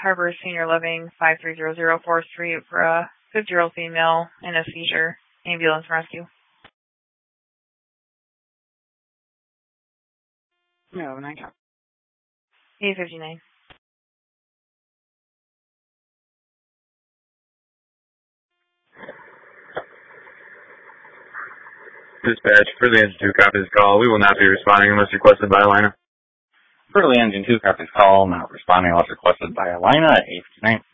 Harbor Senior Living, 5300 4th Street for a 50-year-old female in a seizure. Ambulance rescue. No, 9 top. 859. Dispatch, Furley Engine 2 copies call. We will not be responding unless requested by Alina. Furley Engine 2 copies call, not responding unless requested by Alina at 859.